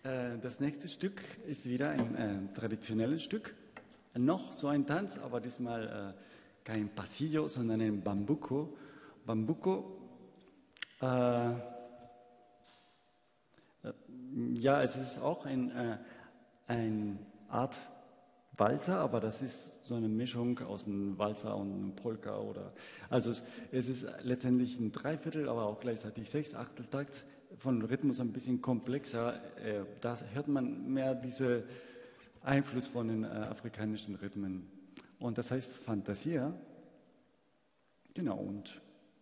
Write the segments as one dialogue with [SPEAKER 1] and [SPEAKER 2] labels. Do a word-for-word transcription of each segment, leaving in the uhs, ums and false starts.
[SPEAKER 1] Äh, das nächste Stück ist wieder ein äh, traditionelles Stück. Noch so ein Tanz, aber diesmal äh, kein Pasillo, sondern ein Bambuco. Bambuco, äh, äh, ja, es ist auch ein, äh, ein Art Walzer, aber das ist so eine Mischung aus einem Walzer und einem Polka. Oder, also es, es ist letztendlich ein Dreiviertel, aber auch gleichzeitig sechs Achteltakt, von Rhythmus ein bisschen komplexer. Äh, da hört man mehr diesen Einfluss von den äh, afrikanischen Rhythmen. Und das heißt Fantasia. Genau, und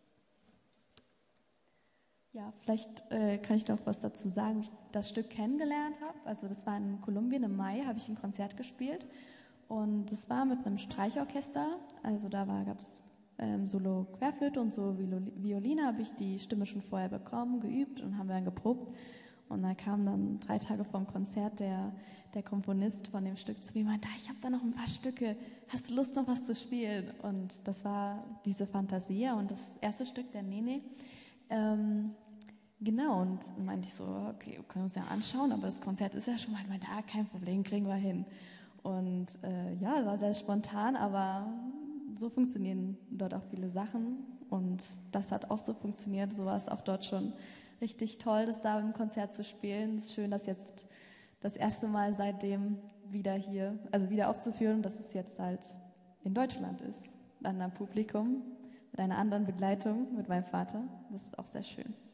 [SPEAKER 2] ja, vielleicht äh, kann ich noch was dazu sagen, wie ich das Stück kennengelernt habe. Also das war in Kolumbien im Mai, habe ich ein Konzert gespielt und das war mit einem Streichorchester. Also da gab es ähm, Solo Querflöte und so Violine, habe ich die Stimme schon vorher bekommen, geübt und haben wir dann geprobt. Und dann kam dann drei Tage vorm Konzert der, der Komponist von dem Stück zu mir und meinte, ich habe da noch ein paar Stücke, hast du Lust noch was zu spielen? Und das war diese Fantasia und das erste Stück, der Nene. Ähm, genau, und meinte ich so, okay, wir können uns ja anschauen, aber das Konzert ist ja schon mal, meinte, ah, kein Problem, kriegen wir hin. Und äh, ja, war sehr spontan, aber so funktionieren dort auch viele Sachen und das hat auch so funktioniert, so war es auch dort schon richtig toll, das da im Konzert zu spielen. Es ist schön, dass jetzt das erste Mal seitdem wieder hier, also wieder aufzuführen, dass es jetzt halt in Deutschland ist, mit einem Publikum, mit einer anderen Begleitung, mit meinem Vater. Das ist auch sehr schön.